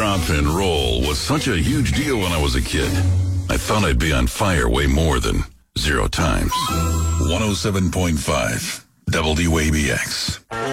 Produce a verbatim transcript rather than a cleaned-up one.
Rock and roll was such a huge deal when I was a kid. I thought I'd be on fire way more than zero times. one oh seven point five W A B X.